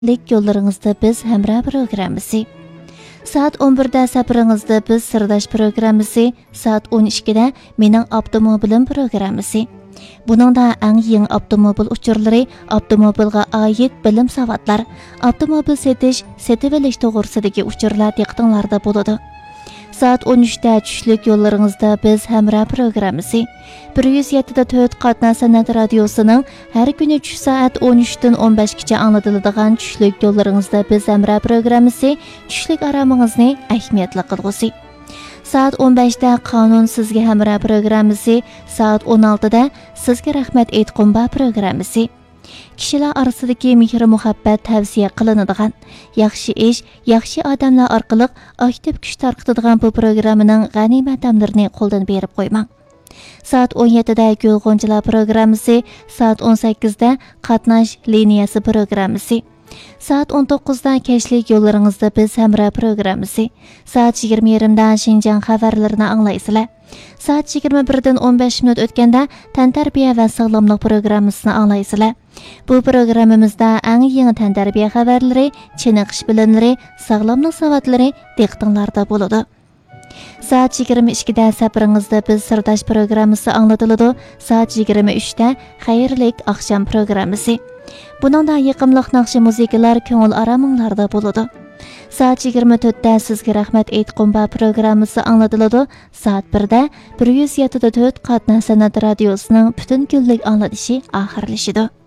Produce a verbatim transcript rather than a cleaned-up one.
Lik yollarınızda biz Hemra programmasi. Saat on birde safirinizda biz Sirdash programmasi, saat on ikkide Mening avtomobilim programmasi. Buningda eng yangi avtomobil uchurlari, avtomobilga oid bilim savatlar, avtomobil setish, setib olish to'g'risidagi uchurlar diqqatinglarda bo'ladi. Saat on uchda tushlik yo'llaringizda biz Hemra programmasi. bir yuz yetti da to'rt qatna san'at radiosining har kuni tush soat on uchdan o'n beshgacha anglatiladigan tushlik yo'llaringizda biz Hemra programmasi tushlik aramingizni ahamiyatli qilgusi. Saat on beshda Qonun sizga Hemra programmasi, saat on oltida Sizga rahmat aytqumba programmasi. Kishilar orasidagi mehr muhabbat tavsiya qilinadigan, yaxshi ish, yaxshi odamlar orqali aktiv kuch tarqatadigan bu programmaning g'animat damlarini qo'ldan berib qo'ymang. Saat on yettida Gulg'unchilar programmasi, saat on sakkizda Qatnash liniyasi programmasi. Saat on to'qqizda Kashlik yo'llaringizda biz Hemra programmasi. Saat yigirma yarimda Xinjiang xabarlarini anglaysizlar. Saat yigirma birdan o'n besh minut o'tganda tantarbiya va sog'lomlik programmasini anglaysizlar. Bu programmamizda eng yangi tantarbiya xabarlari, chiniqish bilimlari, sog'lomlik savatlari diqqatinglarda bo'ladi. Saat yigirma ikkida safiringizda biz Sirdash programmasi anglatiladi. Saat yigirma uchda Xayrlik oqshom programmasi. Buningda yiqimliq naqshi muzikalar ko'ngil araminglarda bo'ladi. Saat yigirma to'rtda Sizga rahmat aytqumba programmasi anglatiladi. Saat birda bir yuz yetti da to'rt qatna san'at radiosining butun kunlik anglatishi oxirlashidi.